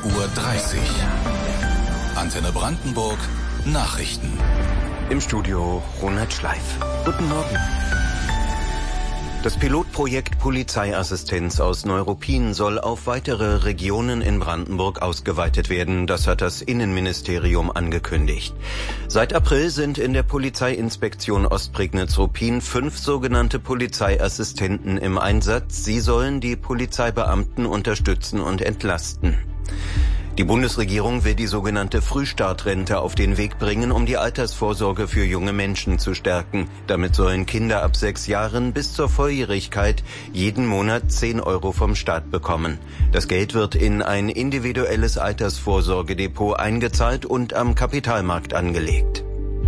Uhr. Antenne Brandenburg, Nachrichten. Im Studio Ronald Schleif. Guten Morgen. Das Pilotprojekt Polizeiassistenz aus Neuruppin soll auf weitere Regionen in Brandenburg ausgeweitet werden. Das hat das Innenministerium angekündigt. Seit April sind in der Polizeiinspektion Ostprignitz-Ruppin 5 sogenannte Polizeiassistenten im Einsatz. Sie sollen die Polizeibeamten unterstützen und entlasten. Die Bundesregierung will die sogenannte Frühstartrente auf den Weg bringen, um die Altersvorsorge für junge Menschen zu stärken. Damit sollen Kinder ab 6 Jahren bis zur Volljährigkeit jeden Monat 10 Euro vom Staat bekommen. Das Geld wird in ein individuelles Altersvorsorgedepot eingezahlt und am Kapitalmarkt angelegt.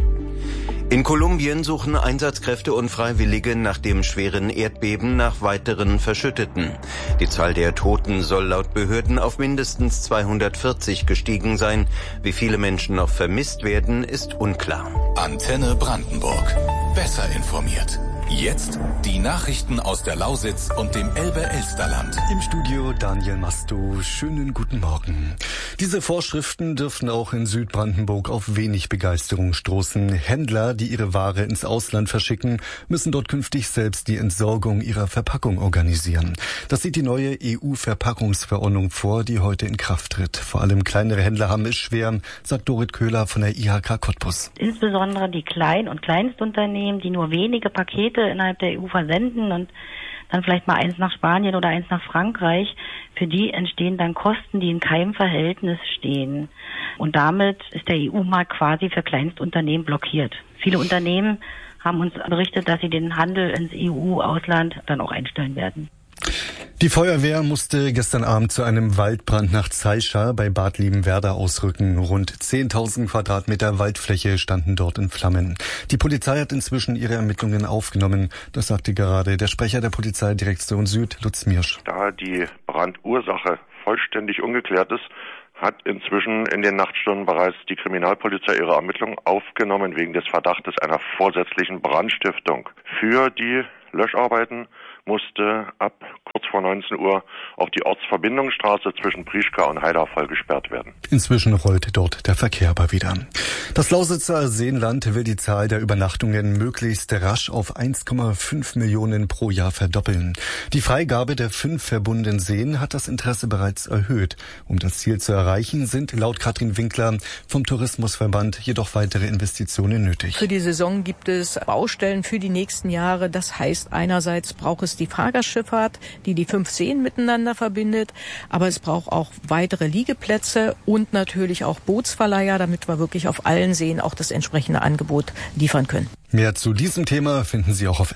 In Kolumbien suchen Einsatzkräfte und Freiwillige nach dem schweren Erdbeben nach weiteren Verschütteten. Die Zahl der Toten soll laut Behörden auf mindestens 240 gestiegen sein. Wie viele Menschen noch vermisst werden, ist unklar. Antenne Brandenburg. Besser informiert. Jetzt die Nachrichten aus der Lausitz und dem Elbe-Elsterland. Im Studio Daniel Masto. Schönen guten Morgen. Diese Vorschriften dürften auch in Südbrandenburg auf wenig Begeisterung stoßen. Händler, die ihre Ware ins Ausland verschicken, müssen dort künftig selbst die Entsorgung ihrer Verpackung organisieren. Das sieht die neue EU-Verpackungsverordnung vor, die heute in Kraft tritt. Vor allem kleinere Händler haben es schwer, sagt Dorit Köhler von der IHK Cottbus. Insbesondere die Klein- und Kleinstunternehmen, die nur wenige Pakete innerhalb der EU versenden und dann vielleicht mal eins nach Spanien oder eins nach Frankreich, für die entstehen dann Kosten, die in keinem Verhältnis stehen. Und damit ist der EU-Markt quasi für Kleinstunternehmen blockiert. Viele Unternehmen haben uns berichtet, dass sie den Handel ins EU-Ausland dann auch einstellen werden. Die Feuerwehr musste gestern Abend zu einem Waldbrand nach Zeischa bei Bad Liebenwerda ausrücken. Rund 10.000 Quadratmeter Waldfläche standen dort in Flammen. Die Polizei hat inzwischen ihre Ermittlungen aufgenommen. Das sagte gerade der Sprecher der Polizeidirektion Süd, Lutz Miersch. Da die Brandursache vollständig ungeklärt ist, hat inzwischen in den Nachtstunden bereits die Kriminalpolizei ihre Ermittlungen aufgenommen wegen des Verdachtes einer vorsätzlichen Brandstiftung. Für die Löscharbeiten musste ab kurz vor 19 Uhr auch die Ortsverbindungsstraße zwischen Prieschka und Haidar voll gesperrt werden. Inzwischen rollt dort der Verkehr aber wieder. Das Lausitzer Seenland will die Zahl der Übernachtungen möglichst rasch auf 1,5 Millionen pro Jahr verdoppeln. Die Freigabe der 5 verbundenen Seen hat das Interesse bereits erhöht. Um das Ziel zu erreichen, sind laut Katrin Winkler vom Tourismusverband jedoch weitere Investitionen nötig. Für die Saison gibt es Baustellen für die nächsten Jahre. Das heißt, einerseits braucht es die Fahrgastschifffahrt, die 5 Seen miteinander verbindet, aber es braucht auch weitere Liegeplätze und natürlich auch Bootsverleiher, damit wir wirklich auf allen Seen auch das entsprechende Angebot liefern können. Mehr zu diesem Thema finden Sie auch auf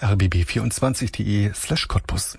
rbb24.de/Cottbus.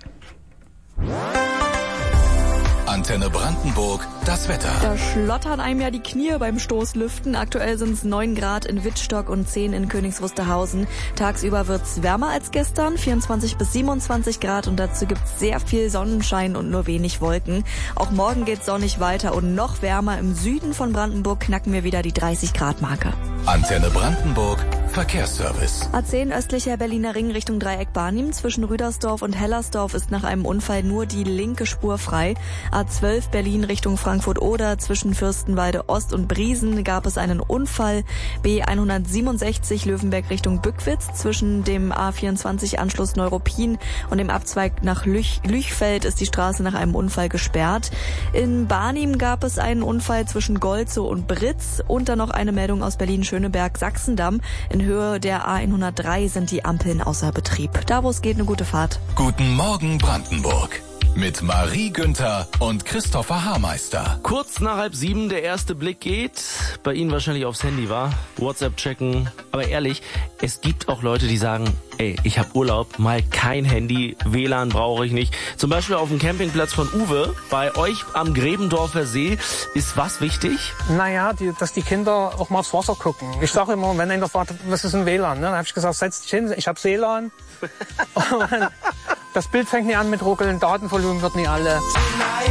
Antenne Brandenburg, das Wetter. Da schlottern einem ja die Knie beim Stoßlüften. Aktuell sind es 9 Grad in Wittstock und 10 in Königs Wusterhausen. Tagsüber wird's wärmer als gestern, 24 bis 27 Grad und dazu gibt's sehr viel Sonnenschein und nur wenig Wolken. Auch morgen geht's sonnig weiter und noch wärmer. Im Süden von Brandenburg knacken wir wieder die 30 Grad Marke. Antenne Brandenburg, Verkehrsservice. A10 östlicher Berliner Ring Richtung Dreieck Barnim. Zwischen Rüdersdorf und Hellersdorf ist nach einem Unfall nur die linke Spur frei. A12 Berlin Richtung Frankfurt-Oder. Zwischen Fürstenwalde Ost und Briesen gab es einen Unfall. B167 Löwenberg Richtung Bückwitz. Zwischen dem A24 Anschluss Neuruppin und dem Abzweig nach Lüchfeld ist die Straße nach einem Unfall gesperrt. In Barnim gab es einen Unfall zwischen Golzow und Britz. Und dann noch eine Meldung aus Berlin-Schöneberg-Sachsendamm. In Höhe der A103 sind die Ampeln außer Betrieb. Da wo es geht, eine gute Fahrt. Guten Morgen Brandenburg. Mit Marie Günther und Christopher Haarmeister. Kurz nach 6:30 der erste Blick geht. Bei Ihnen wahrscheinlich aufs Handy, war. WhatsApp checken. Aber ehrlich, es gibt auch Leute, die sagen, ey, ich habe Urlaub, mal kein Handy, WLAN brauche ich nicht. Zum Beispiel auf dem Campingplatz von Uwe. Bei euch am Gräbendorfer See ist was wichtig? Naja, dass die Kinder auch mal aufs Wasser gucken. Ich sage immer, wenn einer fragt, was ist ein WLAN? Dann habe ich gesagt, setz dich hin, ich habe WLAN. Das Bild fängt nie an mit ruckeln, Datenvolumen wird nie alle.